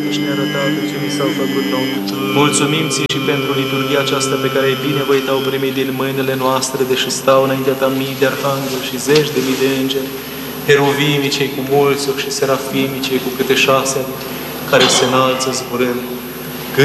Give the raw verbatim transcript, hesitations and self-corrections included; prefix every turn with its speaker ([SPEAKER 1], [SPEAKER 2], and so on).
[SPEAKER 1] neînsemnată și nearătată ce mi s-au făcut nouă. Mulțumim ți și pentru liturghia aceasta pe care ai binevoit au primit din mâinile noastre, deși stau înaintea ta mii de arhangheli și zeci de mii de îngeri, heruvimii cei cu mulți ochi și serafimii cei cu câte șase, care se înalță zburând